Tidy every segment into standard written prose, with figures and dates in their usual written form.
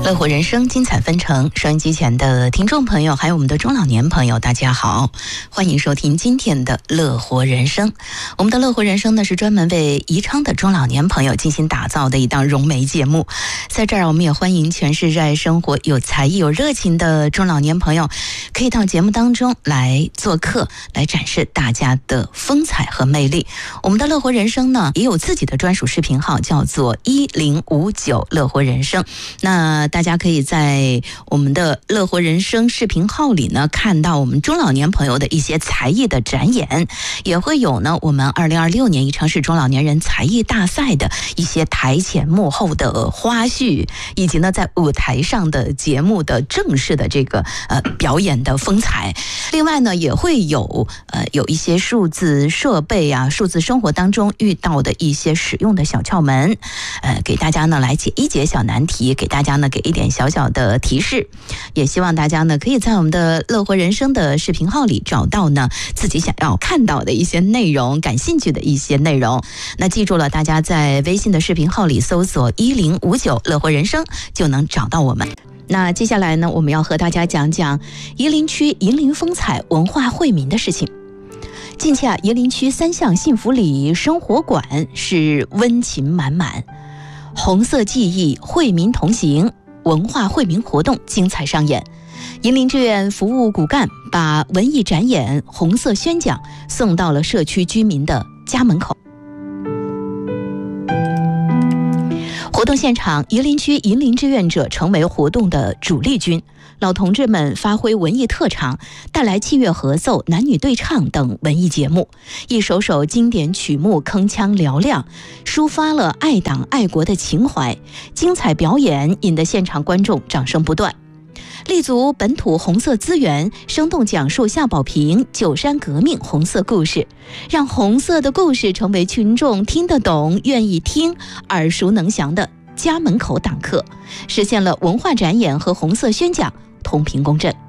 乐活人生精彩纷呈，收音机前的听众朋友还有我们的中老年朋友大家好，欢迎收听今天的乐活人生。我们的乐活人生呢是专门为宜昌的中老年朋友进行打造的一档融媒节目，在这儿我们也欢迎全是热爱生活有才艺有热情的中老年朋友可以到节目当中来做客，来展示大家的风采和魅力。我们的乐活人生呢也有自己的专属视频号，叫做1059乐活人生。那大家可以在我们的乐活人生视频号里呢看到我们中老年朋友的一些才艺的展演，也会有呢我们2026年宜昌市中老年人才艺大赛的一些台前幕后的花絮，以及呢在舞台上的节目的正式的这个表演的风采。另外呢也会有一些数字设备啊，数字生活当中遇到的一些使用的小窍门，给大家呢来解一解小难题，给大家呢给一点小小的提示。也希望大家呢可以在我们的乐活人生的视频号里找到呢自己想要看到的一些内容，感兴趣的一些内容。那记住了，大家在微信的视频号里搜索1059乐活人生就能找到我们。那接下来呢我们要和大家讲讲夷陵区银陵风采文化惠民的事情。近期夷陵区3巷幸福里生活馆是温情满满，红色记忆惠民同行文化惠民活动精彩上演。银陵志愿服务骨干把文艺展演红色宣讲送到了社区居民的家门口。活动现场，夷陵区银陵志愿者成为活动的主力军，老同志们发挥文艺特长，带来器乐合奏、男女对唱等文艺节目，一首首经典曲目铿锵嘹亮，抒发了爱党爱国的情怀。精彩表演引得现场观众掌声不断。立足本土红色资源，生动讲述夏保平九山革命红色故事，让红色的故事成为群众听得懂、愿意听、耳熟能详的家门口党课，实现了文化展演和红色宣讲同频共振。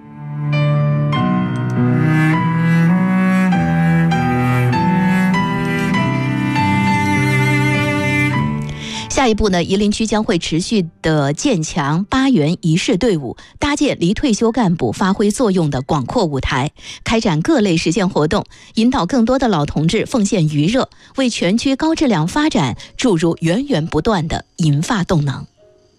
下一步呢，夷陵区将会持续的建强8元仪式队伍，搭建离退休干部发挥作用的广阔舞台，开展各类实践活动，引导更多的老同志奉献余热，为全区高质量发展注入源源不断的银发动能。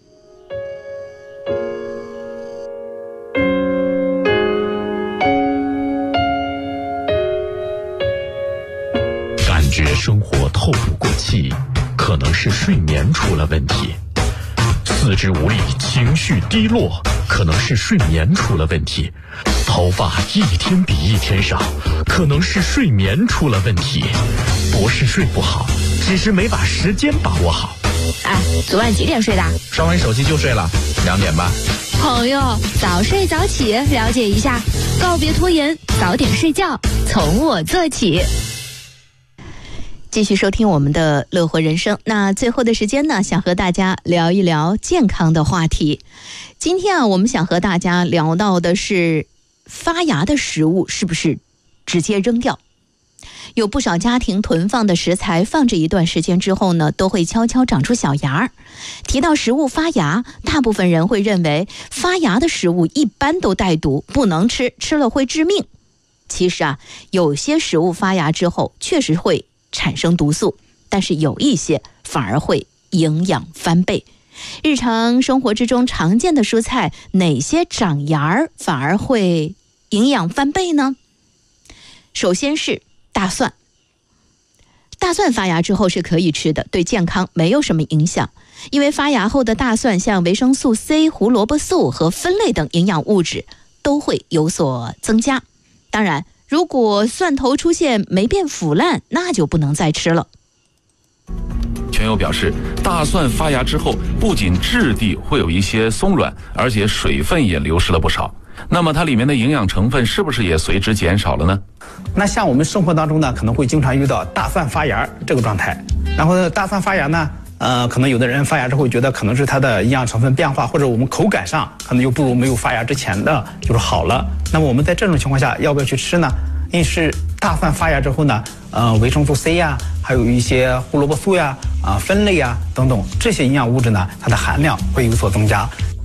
感觉生活透不过气，可能是睡眠出了问题；四肢无力，情绪低落，可能是睡眠出了问题；头发一天比一天少，可能是睡眠出了问题。不是睡不好，只是没把时间把握好。 哎，昨晚几点睡的？ 刷完手机就睡了，2点吧。 朋友，早睡早起，了解一下，告别拖延，早点睡觉，从我做起。 继续收听我们的乐活人生。那最后的时间呢，想和大家聊一聊健康的话题。今天我们想和大家聊到的是发芽的食物是不是直接扔掉。有不少家庭囤放的食材放置一段时间之后呢，都会悄悄长出小芽儿。提到食物发芽，大部分人会认为发芽的食物一般都带毒，不能吃，吃了会致命。其实有些食物发芽之后确实会产生毒素，但是有一些反而会营养翻倍。日常生活之中常见的蔬菜，哪些长芽儿反而会营养翻倍呢？首先是大蒜。大蒜发芽之后是可以吃的，对健康没有什么影响，因为发芽后的大蒜像维生素 C、胡萝卜素和酚类等营养物质都会有所增加。当然，如果蒜头出现霉变腐烂，那就不能再吃了。 全友表示，大蒜发芽之后，不仅质地会有一些松软，而且水分也流失了不少。那么它里面的营养成分是不是也随之减少了呢？ 那像我们生活当中呢，可能会经常遇到大蒜发芽这个状态。然后呢，大蒜发芽呢，可能有的人发芽之后觉得可能是它的营养成分变化，或者我们口感上可能又不如没有发芽之前的就是好了。那么我们在这种情况下要不要去吃呢？因为是大蒜发芽之后呢，维生素 C 呀，还有一些胡萝卜素呀、酚类呀等等这些营养物质呢，它的含量会有所增加。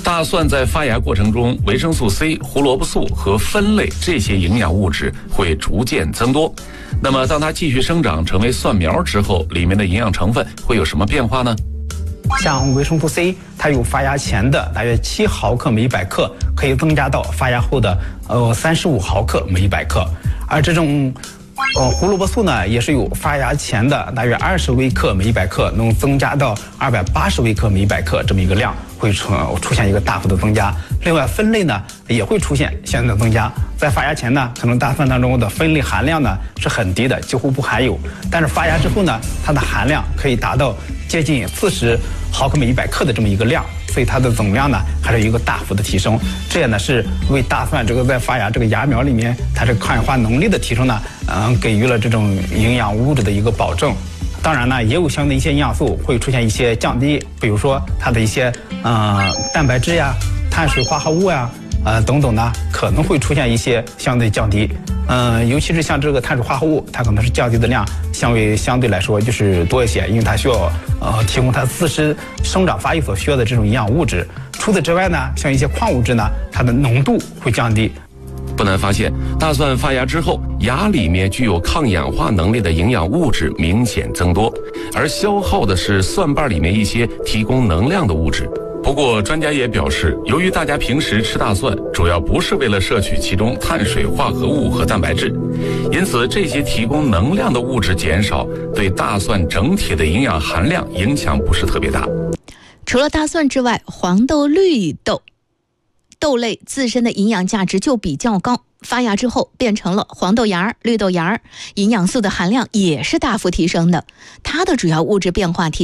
大蒜在发芽过程中，维生素 C、胡萝卜素和酚类这些营养物质会逐渐增多。那么当它继续生长成为蒜苗之后，里面的营养成分会有什么变化呢？ 像维生素 C， 它有发芽前的大约7毫克每100克，可以增加到发芽后的35毫克每100克。而这种胡萝卜素呢，也是有发芽前的大约20微克每100克，能增加到280微克每100克这么一个量，会出现一个大幅的增加。另外，酚类呢也会出现相应的增加。在发芽前呢，可能大蒜当中的酚类含量呢是很低的，几乎不含有。但是发芽之后呢，它的含量可以达到接近40毫克每100克的这么一个量，所以它的总量呢还是有一个大幅的提升。这也呢是为大蒜这个在发芽这个芽苗里面它这个抗氧化能力的提升呢，给予了这种营养物质的一个保证。当然呢，也有相应的一些营养素会出现一些降低，比如说它的一些蛋白质呀、碳水化合物呀、等等呢，可能会出现一些相对降低。尤其是像这个碳水化合物，它可能是降低的量相对来说就是多一些，因为它需要提供它自身生长发育所需要的这种营养物质。除此之外呢，像一些矿物质呢，它的浓度会降低。 不难发现，大蒜发芽之后，芽里面具有抗氧化能力的营养物质明显增多，而消耗的是蒜瓣里面一些提供能量的物质。不过专家也表示，由于大家平时吃大蒜主要不是为了摄取其中碳水化合物和蛋白质，因此这些提供能量的物质减少，对大蒜整体的营养含量影响不是特别大。 除了大蒜之外，黄豆、绿豆类自身的营养价值就比较高，发芽之后变成了黄豆芽、绿豆芽，营养素的含量也是大幅提升的。它的主要物质变化